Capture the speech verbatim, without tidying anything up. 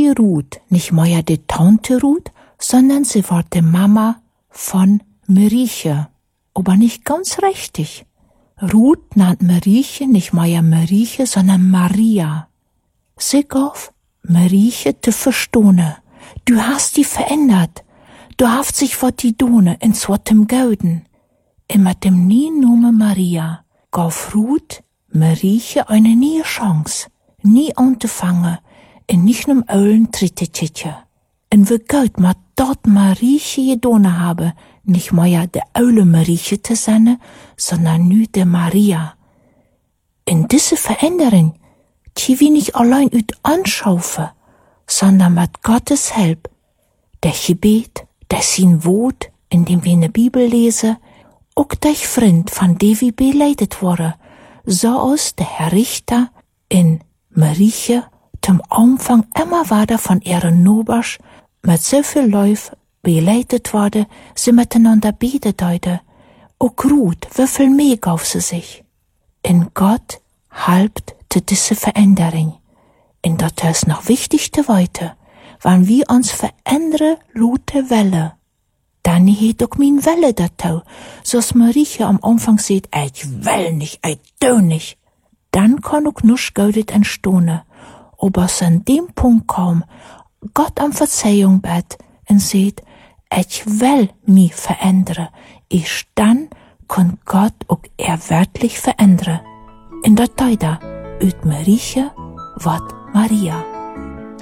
die Ruth nicht mehr die Tante Ruth, sondern sie war die Mama von Marieche. Aber nicht ganz richtig. Ruth nannt Marieche nicht mehr Marieche, sondern Maria. Sie gab Marieche zu verstehen. Du hast die verändert. Du hast sich vor die Done in zweitem Gauden. Und mit dem neuen Namen Maria gab Ruth Marieche eine neue Chance, nie anzufangen, in nicht nem Ölen Trittetchen. Und wie Gott mit dort Marieche gedonen habe, nicht mehr de Öle Marieche zu sein, sondern nur de Maria. In diese Veränderung, die wir nicht allein ut anschaufen, sondern mit Gottes Hilfe, der Gebet, der sein Wort, in dem wir in der Bibel lesen, auch der Freund, von dem wir beleidigt wurden, so aus der Herr Richter in Marieche zum Anfang immer weiter von ihren Nobasch mit so viel Läuf beleidigt wurde, sie miteinander betet heute. Auch Ruth, wie viel mehr gab sie sich? In Gott halbt zu diese Veränderung. Und das ist noch wichtigste weiter, wenn wir uns verändern, lute Welle. Dann heet auch mein Welle dazu, so's Marieche am Anfang sieht, ich will nicht, ich tu nicht. Dann kann auch nusch Gaudet entstehen. Aber es an dem Punkt kam, Gott um Verzeihung bet und sieht, ich will mich verändern. Ich dann kann Gott auch er wirklich verändern. In der Teida, ut Marieche, wat Maria.